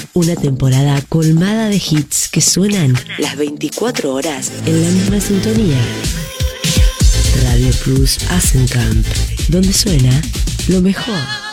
Una temporada colmada de hits que suenan las 24 horas en la misma sintonía. Radio Plus Asencamp, donde suena lo mejor.